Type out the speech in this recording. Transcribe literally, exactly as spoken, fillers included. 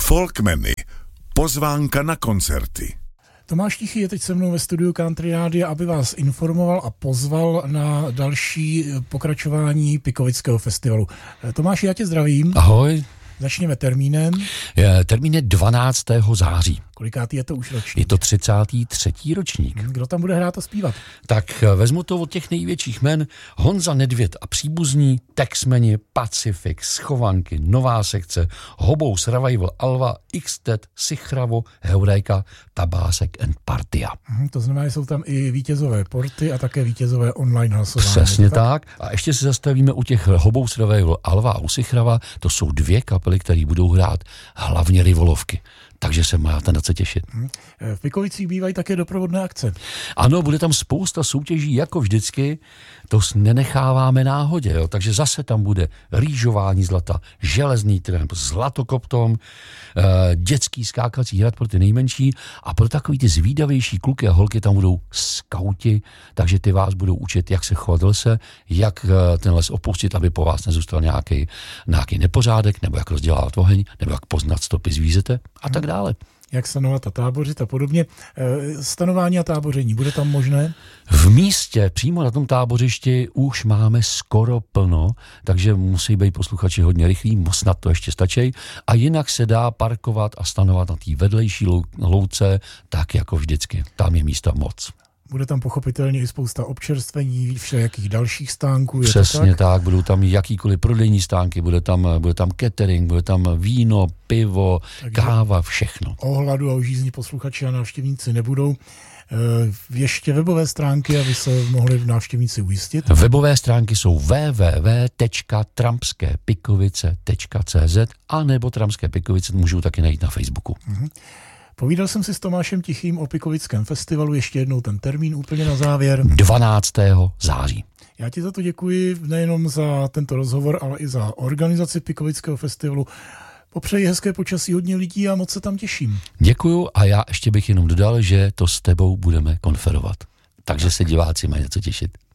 Folkmeny. Pozvánka na koncerty. Tomáš Tichý je teď se mnou ve studiu Country Rádia, aby vás informoval a pozval na další pokračování Pikovického festivalu. Tomáši, já tě zdravím. Ahoj. Začněme termínem. Je, termín je dvanáctého září. Kolikátý je to už ročník? Je to třicátý třetí ročník. Kdo tam bude hrát a zpívat? Tak vezmu to od těch největších jmen. Honza Nedvěd a příbuzní, Texmeni, Pacific, Schovanky, Nová sekce, Hobous, Revival, Alva, X-Tet, Sichravo, Heureka, Tabásek and Partia. Hmm, to znamená, že jsou tam i vítězové porty a také vítězové online hlasování. Přesně tak? tak. A ještě se zastavíme u těch Hobous, Revival, Alva a u Sichrava. To jsou dvě kapely, které budou hrát hlavně rivolovky. Takže se máte na co těšit. V Pikovicích bývají také doprovodné akce. Ano, bude tam spousta soutěží, jako vždycky, to nenecháváme náhodě, jo? Takže zase tam bude rýžování zlata, železný tramp, zlatokoptom, eh, dětský skákací hrad pro ty nejmenší a pro takový ty zvídavější kluky a holky tam budou skauti, takže ty vás budou učit, jak se chovat v lese, jak eh, ten les opustit, aby po vás nezůstal nějaký, nějaký nepořádek, nebo jak rozdělávat oheň, nebo jak poznat stopy zvířete a tak dále. Jak stanovat a tábořit a podobně. Stanování a táboření, bude tam možné? V místě, přímo na tom tábořišti, už máme skoro plno, takže musí být posluchači hodně rychlí, snad to ještě stačí. A jinak se dá parkovat a stanovat na té vedlejší louce, tak jako vždycky. Tam je místa moc. Bude tam pochopitelně i spousta občerstvení, všelijakých dalších stánků. Přesně tak? tak, budou tam jakýkoliv prodejní stánky, bude tam, bude tam catering, bude tam víno, pivo, takže káva, všechno. O hladu a o žízni posluchači a návštěvníci nebudou. Ještě webové stránky, aby se mohli návštěvníci ujistit. Webové stránky jsou w w w tečka trampské pikovice tečka c z a nebo Trampské Pikovice můžou taky najít na Facebooku. Mhm. Povídal jsem si s Tomášem Tichým o Pikovickém festivalu, ještě jednou ten termín úplně na závěr. dvanáctého září. Já ti za to děkuji nejenom za tento rozhovor, ale i za organizaci Pikovického festivalu. Popřeji hezké počasí, hodně lidí a moc se tam těším. Děkuju a já ještě bych jenom dodal, že to s tebou budeme konferovat. Takže se diváci mají na co těšit.